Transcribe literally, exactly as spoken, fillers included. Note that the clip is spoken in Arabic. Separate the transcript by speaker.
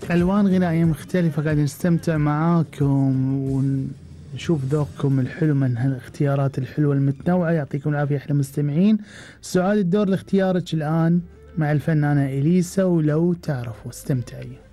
Speaker 1: ألوان غنائية مختلفة قاعدين نستمتع معاكم ونشوف ذوقكم الحلو من هالاختيارات الحلوة المتنوعة. يعطيكم العافية أحلى مستمعين. سعاد الدور لاختيارك الآن مع الفنانة إليسا ولو تعرفوا. استمتعي.